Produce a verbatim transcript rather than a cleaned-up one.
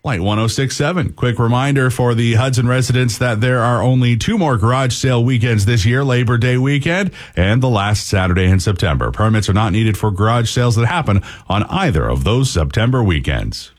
Light one oh six point seven. Quick reminder for the Hudson residents that there are only two more garage sale weekends this year, Labor Day weekend and the last Saturday in September. Permits are not needed for garage sales that happen on either of those September weekends.